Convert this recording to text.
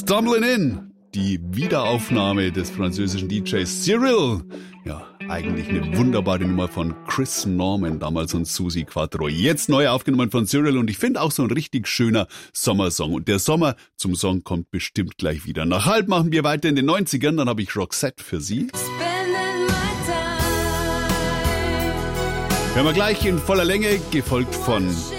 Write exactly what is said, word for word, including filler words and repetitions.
Stumbling In, die Wiederaufnahme des französischen D Js Cyril. Ja, eigentlich eine wunderbare Nummer von Chris Norman, damals und Susi Quattro. Jetzt neu aufgenommen von Cyril und ich finde auch so ein richtig schöner Sommersong. Und der Sommer zum Song kommt bestimmt gleich wieder. Nach halb machen wir weiter in den neunzigern, dann habe ich Roxette für Sie. Hören wir gleich in voller Länge, gefolgt von